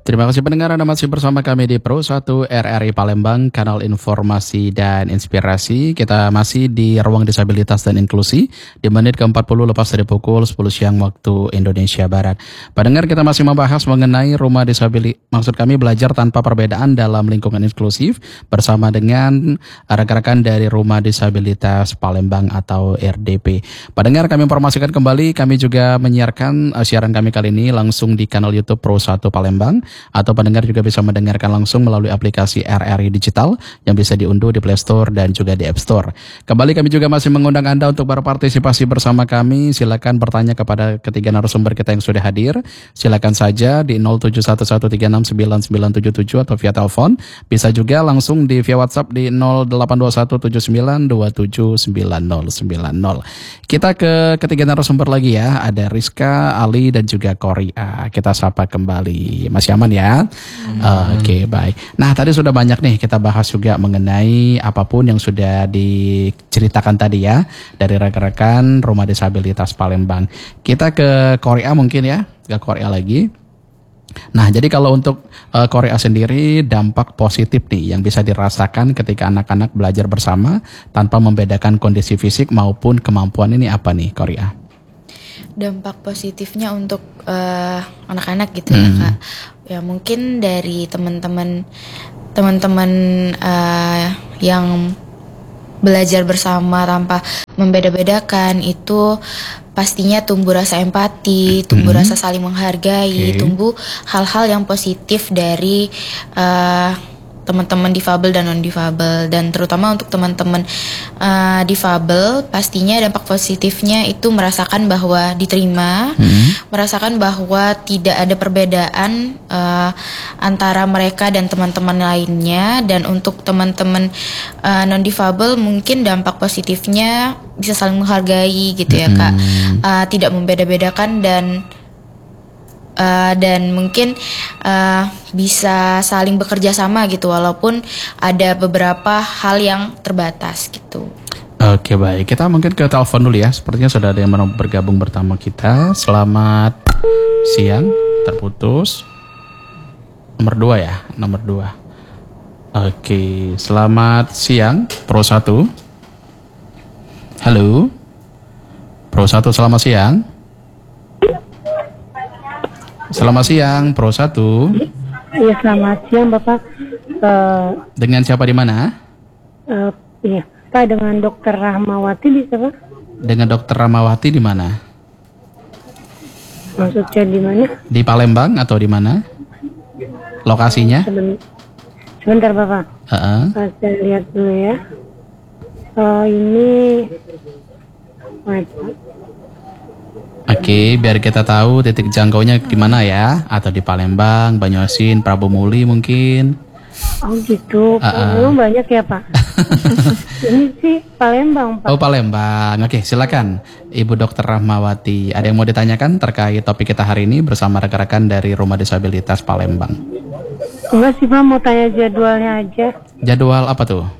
Terima kasih pendengar, Anda masih bersama kami di Pro 1 RRI Palembang, kanal informasi dan inspirasi. Kita masih di ruang disabilitas dan inklusi di menit ke-40 lepas dari pukul 10 siang waktu Indonesia Barat. Pendengar, kita masih membahas mengenai rumah disabilitas, maksud kami belajar tanpa perbedaan dalam lingkungan inklusif bersama dengan rekan-rekan dari Rumah Disabilitas Palembang atau RDP. Pendengar, kami informasikan kembali, kami juga menyiarkan siaran kami kali ini langsung di kanal YouTube Pro 1 Palembang, atau pendengar juga bisa mendengarkan langsung melalui aplikasi RRI Digital yang bisa diunduh di Play Store dan juga di App Store. Kembali kami juga masih mengundang Anda untuk berpartisipasi bersama kami. Silakan bertanya kepada ketiga narasumber kita yang sudah hadir. Silakan saja di 0711369977 atau via telepon. Bisa juga langsung via WhatsApp di 082179279090. Kita ke ketiga narasumber lagi ya. Ada Rizka, Ali dan juga Korea. Kita sapa kembali. Masih aman ya? Oke, baik. Nah, tadi sudah banyak nih kita bahas juga mengenai apapun yang sudah diceritakan tadi ya dari rekan-rekan Rumah Disabilitas Palembang. Kita ke Korea mungkin ya, ke Korea lagi. Nah, jadi kalau untuk Korea sendiri, dampak positif nih yang bisa dirasakan ketika anak-anak belajar bersama tanpa membedakan kondisi fisik maupun kemampuan ini apa nih Korea? Dampak positifnya untuk anak-anak gitu ya Kak. Ya mungkin dari teman-teman yang belajar bersama tanpa membeda-bedakan itu pastinya tumbuh rasa empati, tumbuh rasa saling menghargai, tumbuh hal-hal yang positif dari teman-teman difabel dan non-difabel. Dan terutama untuk teman-teman difabel, pastinya dampak positifnya itu merasakan bahwa diterima, merasakan bahwa tidak ada perbedaan antara mereka dan teman-teman lainnya. Dan untuk teman-teman non-difabel mungkin dampak positifnya bisa saling menghargai gitu ya Kak, tidak membeda-bedakan dan mungkin bisa saling bekerja sama gitu walaupun ada beberapa hal yang terbatas gitu. Oke, baik, kita mungkin ke telepon dulu ya. Sepertinya sudah ada yang mau bergabung bersama kita. Selamat siang. Terputus. Nomor 2 ya, nomor 2. Oke, selamat siang Pro 1. Halo Pro 1, selamat siang. Selamat siang, Pro 1. Iya, selamat siang Bapak. Dengan siapa di mana? Iya, Pak, dengan Dokter Rahmawati bisa Pak? Dengan Dokter Rahmawati di mana? Maksudnya di mana? Di Palembang atau di mana? Lokasinya? Sebentar Bapak. Saya lihat dulu ya. Ini. Oke, biar kita tahu titik jangkaunya di mana ya, atau di Palembang, Banyuasin, Prabu Muli mungkin. Oh gitu, memang banyak ya Pak. Ini sih Palembang Pak. Oh, Palembang. Oke, silakan Ibu Dokter Rahmawati. Ada yang mau ditanyakan terkait topik kita hari ini bersama rekan-rekan dari Rumah Disabilitas Palembang? Enggak sih Pak, mau tanya jadwalnya aja. Jadwal apa tuh?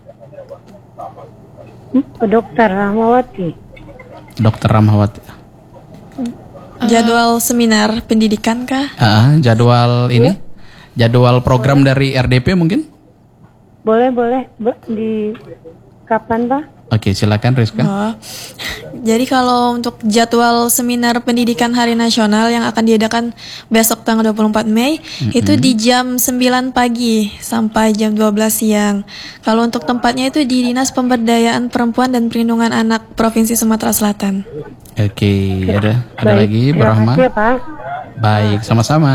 Dokter Rahmawati. Dokter Rahmawati. Jadwal seminar pendidikan kah? Jadwal ini? Jadwal program dari RDP mungkin? Boleh. Di kapan Pak? Oke, silakan Rizka. Jadi kalau untuk jadwal seminar pendidikan Hari Nasional yang akan diadakan besok tanggal 24 Mei, itu di jam 9 pagi sampai jam 12 siang. Kalau untuk tempatnya itu di Dinas Pemberdayaan Perempuan dan Perlindungan Anak Provinsi Sumatera Selatan. Oke, ada lagi, Bu Rahma? Terima kasih ya Pak. Baik, sama-sama.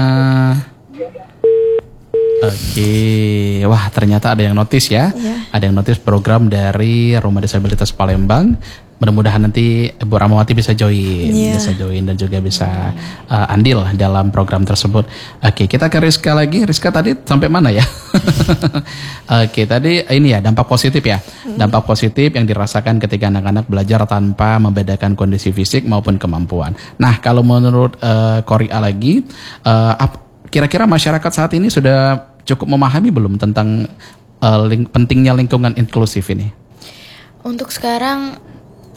Oke, wah ternyata ada yang notice ya. Ada yang notice program dari Rumah Disabilitas Palembang. Mudah-mudahan nanti Bu Rahmawati bisa join, dan juga bisa andil dalam program tersebut. Oke, kita ke Rizka lagi. Rizka tadi sampai mana ya? Oke, tadi ini ya dampak positif ya. Dampak positif yang dirasakan ketika anak-anak belajar tanpa membedakan kondisi fisik maupun kemampuan. Nah, kalau menurut Korea lagi, kira-kira masyarakat saat ini sudah cukup memahami belum tentang pentingnya lingkungan inklusif ini? Untuk sekarang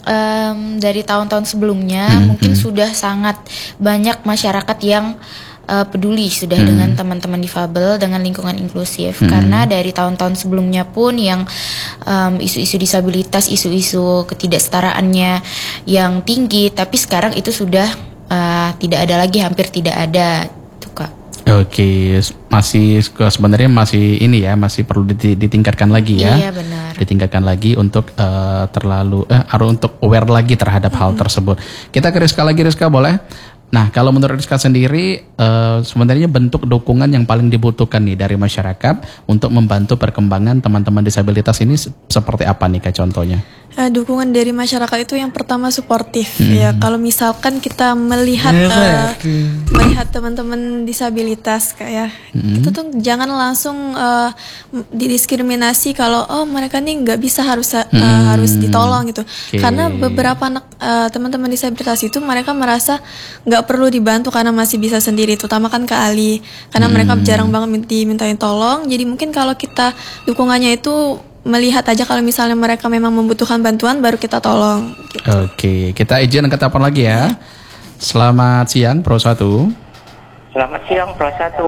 dari tahun-tahun sebelumnya mungkin sudah sangat banyak masyarakat yang peduli sudah dengan teman-teman difabel, dengan lingkungan inklusif. Karena dari tahun-tahun sebelumnya pun yang isu-isu disabilitas, isu-isu ketidaksetaraannya yang tinggi, tapi sekarang itu sudah tidak ada lagi, hampir tidak ada, tuh Kak. Oke, masih sebenarnya masih ini ya, masih perlu ditingkatkan lagi ya. Iya benar. Ditingkatkan lagi untuk untuk aware lagi terhadap hal tersebut. Kita ke Rizka lagi, Rizka boleh? Nah, kalau menurut Rizka sendiri, sebenarnya bentuk dukungan yang paling dibutuhkan nih dari masyarakat untuk membantu perkembangan teman-teman disabilitas ini seperti apa nih Kak contohnya? Dukungan dari masyarakat itu yang pertama suportif ya. Kalau misalkan kita melihat teman-teman disabilitas kayak kita tuh jangan langsung didiskriminasi kalau mereka nih nggak bisa, harus ditolong gitu. Karena beberapa anak teman-teman disabilitas itu mereka merasa nggak perlu dibantu karena masih bisa sendiri, terutama kan Kak Ali, karena mereka jarang banget dimintain tolong. Jadi mungkin kalau kita dukungannya itu melihat aja kalau misalnya mereka memang membutuhkan bantuan, baru kita tolong gitu. Oke, kita izin ke telepon lagi ya. Selamat siang Pro 1. Selamat siang Pro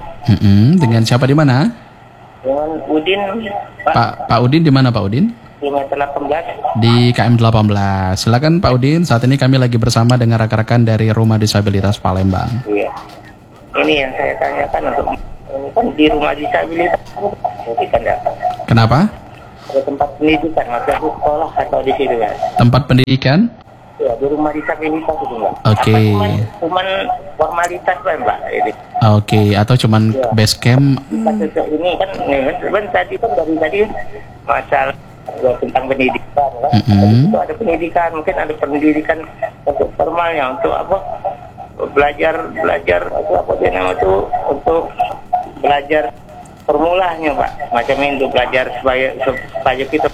1. Dengan siapa di mana? Dengan Udin, Pak Udin di mana Pak Udin? Di meter 18. Di KM 18. Silakan Pak Udin, saat ini kami lagi bersama dengan rekan-rekan dari Rumah Disabilitas Palembang. Iya. Ini yang saya tanyakan untuk ini kan di rumah disabilitas ini kan ya. Kenapa? Ada tempat pendidikan, maksudnya sekolah atau di situ ya? Tempat pendidikan? Ya, di rumah disabilitas itu Mbak. Oke. Cuman formalitas Mbak ini. Oke, atau cuman base camp? Ini kan tadi kan dari tadi masalah tentang pendidikan kan. Itu ada pendidikan, mungkin ada pendidikan untuk formalnya, untuk apa? Belajar apa dia nama itu, untuk belajar formulanya Pak, macam itu, belajar supaya kita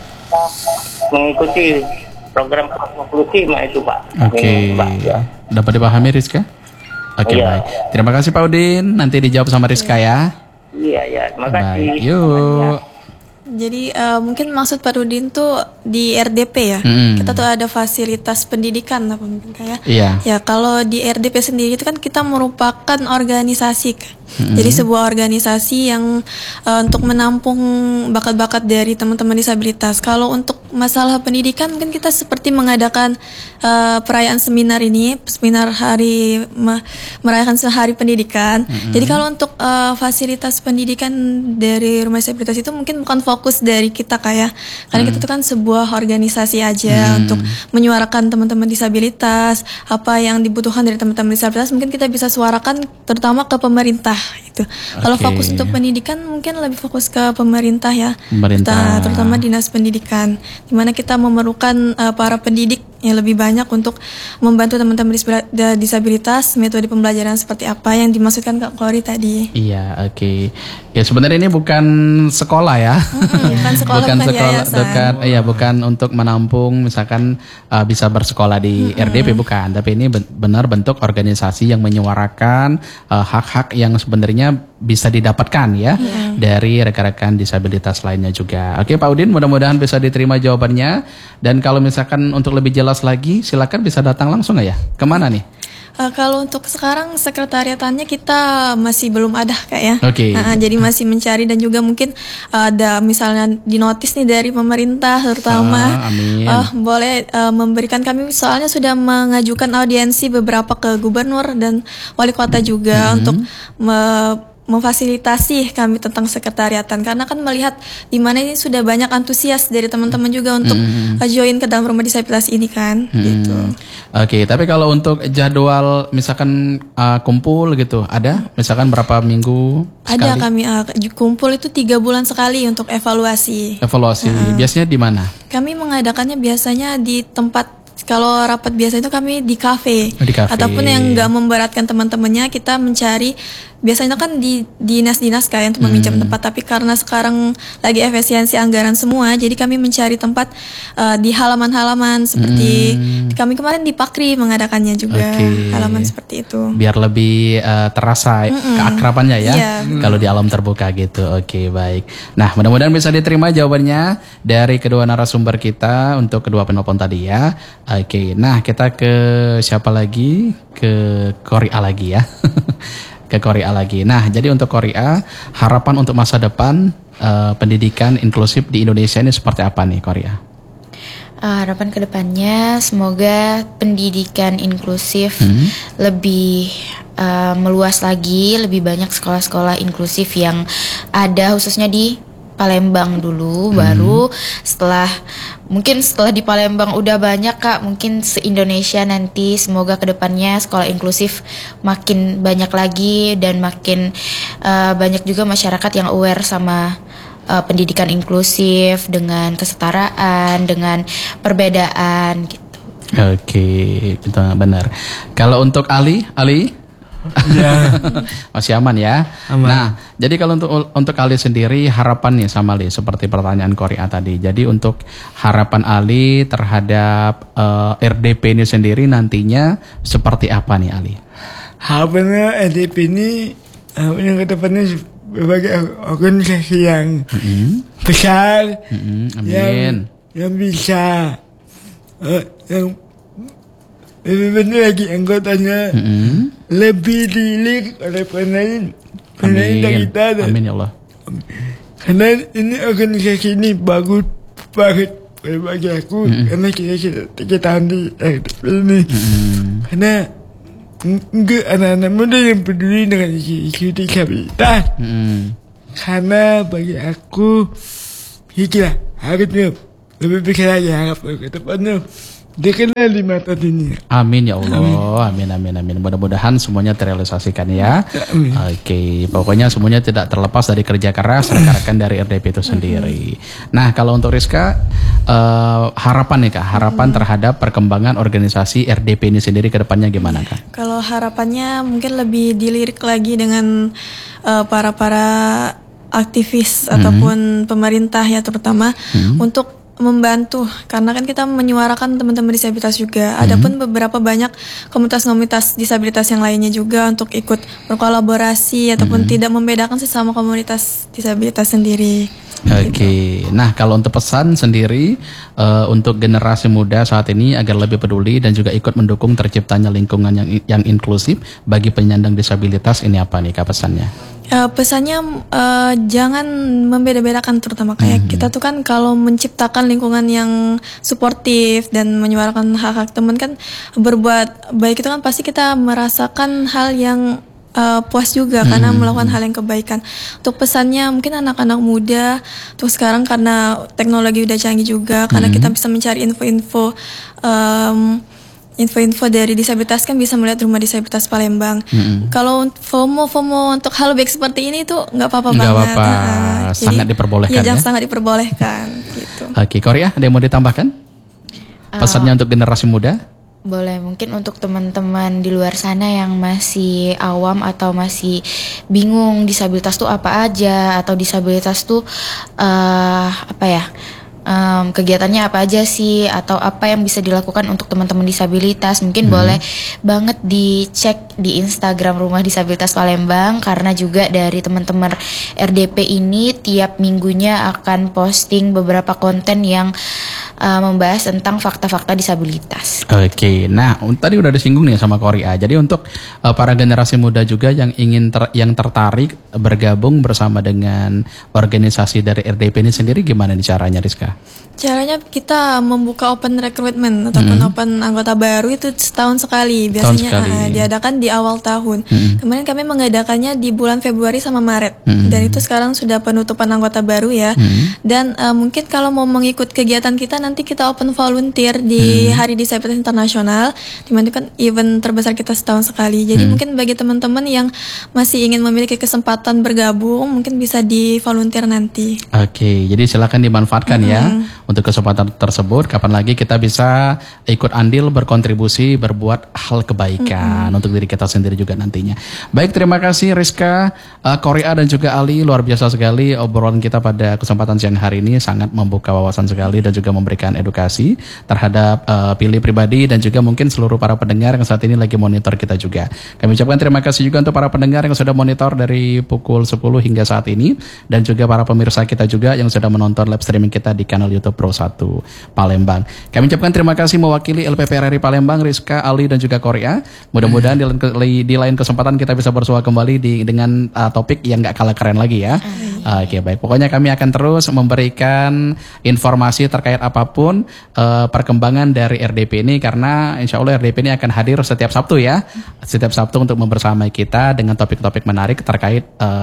mengikuti program inklusi itu Pak. Oke. Dapat dipahami Rizka? Oke, baik. Terima kasih Pak Udin, nanti dijawab sama Rizka ya. Iya, terima kasih. Baik, yuk. Jadi mungkin maksud Pak Rudin tuh di RDP ya. Kita tuh ada fasilitas pendidikan apa mungkin kayak. Iya. Ya kalau di RDP sendiri itu kan kita merupakan organisasi. Jadi sebuah organisasi yang untuk menampung bakat-bakat dari teman-teman disabilitas. Kalau untuk masalah pendidikan mungkin kita seperti mengadakan perayaan seminar ini, seminar merayakan sehari pendidikan. Jadi kalau untuk fasilitas pendidikan dari Rumah Disabilitas itu mungkin bukan fokus dari kita kayak, karena kita itu kan sebuah organisasi aja untuk menyuarakan teman-teman disabilitas, apa yang dibutuhkan dari teman-teman disabilitas mungkin kita bisa suarakan terutama ke pemerintah gitu. Kalau fokus untuk pendidikan mungkin lebih fokus ke pemerintah ya. Terutama dinas pendidikan, di mana kita memerlukan para pendidik yang lebih banyak untuk membantu teman-teman disabilitas, metode pembelajaran seperti apa yang dimaksudkan Kak Kori tadi. Iya, oke. Ya sebenarnya ini bukan sekolah ya. Bukan sekolah, bukan untuk menampung misalkan bisa bersekolah di RDP, bukan. Tapi ini benar bentuk organisasi yang menyuarakan hak-hak yang sebenarnya bisa didapatkan ya dari rekan-rekan disabilitas lainnya juga. Oke Pak Udin, mudah-mudahan bisa diterima jawabannya. Dan kalau misalkan untuk lebih jelas lagi, silakan bisa datang langsung ya. Kemana nih? Kalau untuk sekarang sekretariatannya kita masih belum ada Kak ya. Oke. Jadi masih mencari, dan juga mungkin ada misalnya di notis nih dari pemerintah terutama. Boleh memberikan, kami soalnya sudah mengajukan audiensi beberapa ke gubernur dan wali kota juga untuk memfasilitasi kami tentang sekretariatan, karena kan melihat di mana ini sudah banyak antusias dari teman-teman juga untuk join ke dalam Rumah Disabilitas ini kan gitu. Oke, tapi kalau untuk jadwal misalkan kumpul gitu ada misalkan berapa minggu sekali? Ada, kami kumpul itu 3 bulan sekali untuk evaluasi. Biasanya di mana? Kami mengadakannya biasanya di tempat. Kalau rapat biasa itu kami di kafe, ataupun yang nggak memberatkan teman-temannya, kita mencari biasanya kan di dinas-dinas kayak untuk meminjam tempat, tapi karena sekarang lagi efisiensi anggaran semua, jadi kami mencari tempat di halaman-halaman seperti kami kemarin di Pakri mengadakannya juga, halaman seperti itu. Biar lebih terasa keakrabannya ya, kalau di alam terbuka gitu. Oke, baik. Nah, mudah-mudahan bisa diterima jawabannya dari kedua narasumber kita untuk kedua penelpon tadi ya. Oke, nah kita ke siapa lagi? Ke Korea lagi ya. ke Korea lagi. Nah, jadi untuk Korea, harapan untuk masa depan pendidikan inklusif di Indonesia ini seperti apa nih Korea? Harapan kedepannya semoga pendidikan inklusif lebih meluas lagi, lebih banyak sekolah-sekolah inklusif yang ada khususnya di Palembang dulu, baru setelah di Palembang udah banyak Kak, mungkin se-Indonesia nanti semoga kedepannya sekolah inklusif makin banyak lagi dan makin banyak juga masyarakat yang aware sama pendidikan inklusif dengan kesetaraan, dengan perbedaan gitu. Oke, itu benar. Kalau untuk Ali? Ya. Masih aman ya. Aman. Nah, jadi kalau untuk Ali sendiri harapan nih sama Ali seperti pertanyaan Korea tadi. Jadi untuk harapan Ali terhadap RDP ini sendiri nantinya seperti apa nih Ali? Harapannya RDP ini yang kedepannya berbagai organisasi yang besar, amin. Yang bisa yang lebih banyak lagi anggotanya, lebih dilirik oleh pemerintah kita. Amin ya Allah. Karena ini organisasi ini bagus banget bagi aku, karena kita di ini. Karena enggak anak-anak muda yang peduli dengan isu disabilitas. Karena bagi aku itulah harusnya lebih besar lagi harapan ke depannya dikenal di mata dunia. Amin ya Allah. Amin. Mudah-mudahan semuanya terrealisasikan ya. Oke, pokoknya semuanya tidak terlepas dari kerja keras rekan-rekan dari RDP itu sendiri. Nah, kalau untuk Rizka, harapan nih Kak, harapan terhadap perkembangan organisasi RDP ini sendiri ke depannya gimana Kak? Kalau harapannya mungkin lebih dilirik lagi dengan para aktivis ataupun pemerintah ya terutama untuk membantu, karena kan kita menyuarakan teman-teman disabilitas juga. Adapun beberapa banyak komunitas-komunitas disabilitas yang lainnya juga untuk ikut berkolaborasi ataupun tidak membedakan sesama komunitas disabilitas sendiri. Oke. Nah, kalau untuk pesan sendiri untuk generasi muda saat ini agar lebih peduli dan juga ikut mendukung terciptanya lingkungan yang inklusif bagi penyandang disabilitas, ini apa nih Kak pesannya? Pesannya jangan membeda-bedakan, terutama kayak kita tuh kan kalau menciptakan lingkungan yang suportif dan menyuarakan hak-hak teman kan berbuat baik itu kan pasti kita merasakan hal yang puas juga karena melakukan hal yang kebaikan. Untuk pesannya mungkin anak-anak muda tuh sekarang karena teknologi udah canggih juga, karena kita bisa mencari info-info dari disabilitas kan bisa melihat rumah disabilitas Palembang. Kalau FOMO untuk hal baik seperti ini tuh nggak apa-apa banget. Nggak apa-apa, sangat diperbolehkan ya. Sangat diperbolehkan. Gitu. Oke, Korea ada yang mau ditambahkan? Pesannya untuk generasi muda? Boleh, mungkin untuk teman-teman di luar sana yang masih awam atau masih bingung disabilitas tuh apa aja, atau disabilitas tuh kegiatannya apa aja sih, atau apa yang bisa dilakukan untuk teman-teman disabilitas, mungkin boleh banget dicek di Instagram Rumah Disabilitas Palembang, karena juga dari teman-teman RDP ini tiap minggunya akan posting beberapa konten yang membahas tentang fakta-fakta disabilitas. Oke, nah tadi udah disinggung nih sama Korea. Jadi untuk para generasi muda juga yang ingin yang tertarik bergabung bersama dengan organisasi dari RDP ini sendiri, gimana nih caranya Rizka? Caranya kita membuka open recruitment ataupun open anggota baru itu setahun sekali. Biasanya diadakan di awal tahun. Kemarin kami mengadakannya di bulan Februari sama Maret. Dan itu sekarang sudah penutupan anggota baru ya. Dan mungkin kalau mau mengikut kegiatan kita nanti kita open volunteer di Hari Disabilitas Internasional, dimana kan event terbesar kita setahun sekali. Jadi mungkin bagi teman-teman yang masih ingin memiliki kesempatan bergabung, mungkin bisa di volunteer nanti. Oke, jadi silakan dimanfaatkan ya untuk kesempatan tersebut. Kapan lagi kita bisa ikut andil, berkontribusi, berbuat hal kebaikan untuk diri kita sendiri juga nantinya. Baik, terima kasih Rizka, Korea dan juga Ali. Luar biasa sekali obrolan kita pada kesempatan siang hari ini, sangat membuka wawasan sekali dan juga memberikan memberikan edukasi terhadap pilih pribadi dan juga mungkin seluruh para pendengar yang saat ini lagi monitor kita juga. Kami ucapkan terima kasih juga untuk para pendengar yang sudah monitor dari pukul 10 hingga saat ini dan juga para pemirsa kita juga yang sudah menonton live streaming kita di kanal YouTube Pro 1 Palembang. Kami ucapkan terima kasih mewakili LPP RRI Palembang, Rizka, Ali dan juga Korea. Mudah-mudahan di lain kesempatan kita bisa bersua kembali dengan topik yang gak kalah keren lagi ya. Oke, baik. Pokoknya kami akan terus memberikan informasi terkait apapun perkembangan dari RDP ini, karena insya Allah RDP ini akan hadir setiap Sabtu ya. Setiap Sabtu untuk membersamai kita dengan topik-topik menarik terkait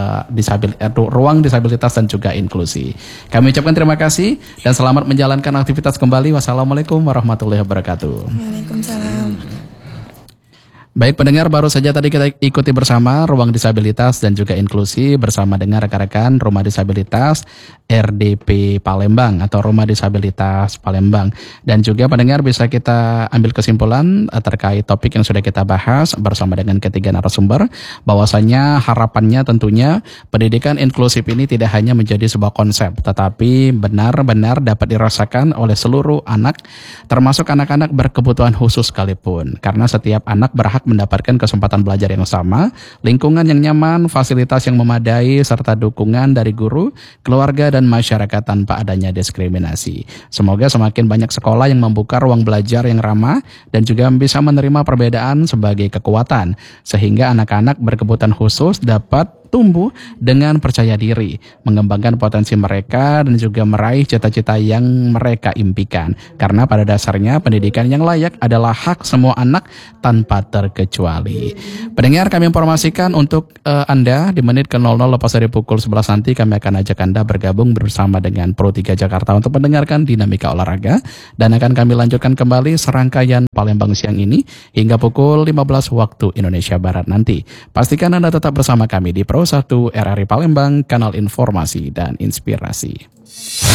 ruang disabilitas dan juga inklusi. Kami ucapkan terima kasih dan selamat menjalankan aktivitas kembali. Wassalamualaikum warahmatullahi wabarakatuh. Waalaikumsalam. Baik pendengar, baru saja tadi kita ikuti bersama Ruang Disabilitas dan juga Inklusi bersama dengan rekan-rekan Rumah Disabilitas RDP Palembang atau Rumah Disabilitas Palembang. Dan juga pendengar bisa kita ambil kesimpulan terkait topik yang sudah kita bahas bersama dengan ketiga narasumber, bahwasanya harapannya tentunya pendidikan inklusif ini tidak hanya menjadi sebuah konsep, tetapi benar-benar dapat dirasakan oleh seluruh anak, termasuk anak-anak berkebutuhan khusus sekalipun. Karena setiap anak berhak mendapatkan kesempatan belajar yang sama, lingkungan yang nyaman, fasilitas yang memadai, serta dukungan dari guru, keluarga, dan masyarakat tanpa adanya diskriminasi. Semoga semakin banyak sekolah yang membuka ruang belajar yang ramah dan juga bisa menerima perbedaan sebagai kekuatan, sehingga anak-anak berkebutuhan khusus dapat tumbuh dengan percaya diri, mengembangkan potensi mereka dan juga meraih cita-cita yang mereka impikan. Karena pada dasarnya pendidikan yang layak adalah hak semua anak tanpa terkecuali. Pendengar, kami informasikan untuk Anda di menit ke 00 lepas dari pukul 11 nanti kami akan ajak Anda bergabung bersama dengan Pro 3 Jakarta untuk mendengarkan dinamika olahraga, dan akan kami lanjutkan kembali serangkaian Palembang siang ini hingga pukul 15 waktu Indonesia Barat nanti. Pastikan Anda tetap bersama kami di Pro 1 RRI Palembang, kanal informasi dan inspirasi.